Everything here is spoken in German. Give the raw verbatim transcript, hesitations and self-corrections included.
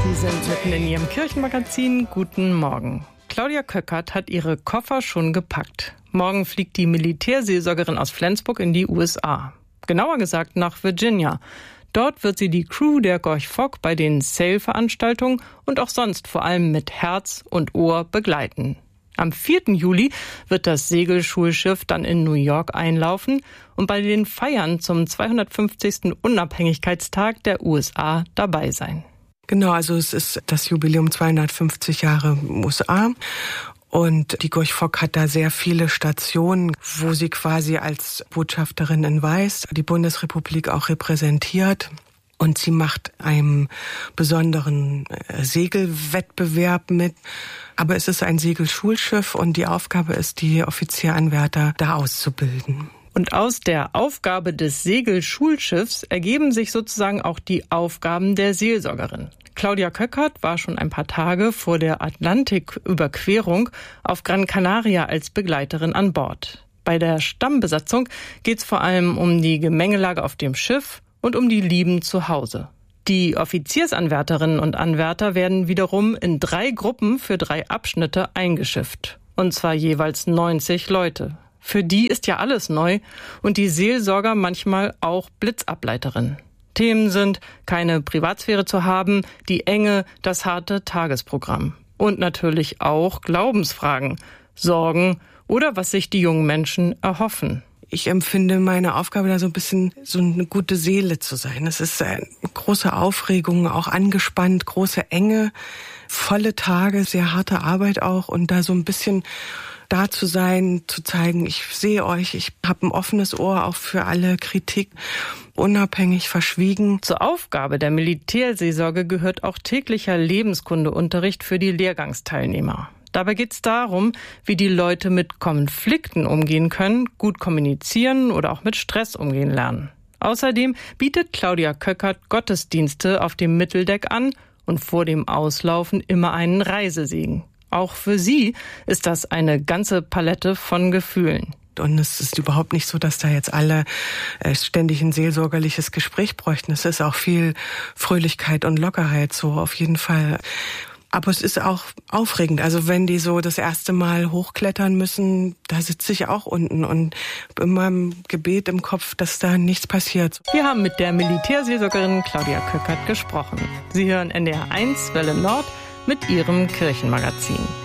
Sie sind mitten in Ihrem Kirchenmagazin. Guten Morgen. Claudia Köckert hat ihre Koffer schon gepackt. Morgen fliegt die Militärseelsorgerin aus Flensburg in die U S A. Genauer gesagt nach Virginia. Dort wird sie die Crew der Gorch Fock bei den Sail-Veranstaltungen und auch sonst vor allem mit Herz und Ohr begleiten. Am vierten Juli wird das Segelschulschiff dann in New York einlaufen und bei den Feiern zum zweihundertfünfzigsten Unabhängigkeitstag der U S A dabei sein. Genau, also es ist das Jubiläum zweihundertfünfzig Jahre U S A. Und die Gorch Fock hat da sehr viele Stationen, wo sie quasi als Botschafterin in Weiß die Bundesrepublik auch repräsentiert. Und sie macht einem besonderen Segelwettbewerb mit. Aber es ist ein Segelschulschiff und die Aufgabe ist, die Offizieranwärter da auszubilden. Und aus der Aufgabe des Segelschulschiffs ergeben sich sozusagen auch die Aufgaben der Seelsorgerin. Claudia Köckert war schon ein paar Tage vor der Atlantiküberquerung auf Gran Canaria als Begleiterin an Bord. Bei der Stammbesatzung geht es vor allem um die Gemengelage auf dem Schiff und um die Lieben zu Hause. Die Offiziersanwärterinnen und Anwärter werden wiederum in drei Gruppen für drei Abschnitte eingeschifft. Und zwar jeweils neunzig Leute. Für die ist ja alles neu und die Seelsorger manchmal auch Blitzableiterin. Themen sind, keine Privatsphäre zu haben, die Enge, das harte Tagesprogramm. Und natürlich auch Glaubensfragen, Sorgen oder was sich die jungen Menschen erhoffen. Ich empfinde meine Aufgabe da so ein bisschen so eine gute Seele zu sein. Es ist eine große Aufregung, auch angespannt, große Enge, volle Tage, sehr harte Arbeit auch und da so ein bisschen da zu sein, zu zeigen, ich sehe euch, ich habe ein offenes Ohr auch für alle Kritik, unabhängig, verschwiegen. Zur Aufgabe der Militärseelsorge gehört auch täglicher Lebenskundeunterricht für die Lehrgangsteilnehmer. Dabei geht es darum, wie die Leute mit Konflikten umgehen können, gut kommunizieren oder auch mit Stress umgehen lernen. Außerdem bietet Claudia Köckert Gottesdienste auf dem Mitteldeck an und vor dem Auslaufen immer einen Reisesegen. Auch für sie ist das eine ganze Palette von Gefühlen. Und es ist überhaupt nicht so, dass da jetzt alle ständig ein seelsorgerliches Gespräch bräuchten. Es ist auch viel Fröhlichkeit und Lockerheit, so auf jeden Fall. Aber es ist auch aufregend. Also wenn die so das erste Mal hochklettern müssen, da sitze ich auch unten und immer im Gebet im Kopf, dass da nichts passiert. Wir haben mit der Militärseelsorgerin Claudia Köckert gesprochen. Sie hören N D R eins Welle Nord mit Ihrem Kirchenmagazin.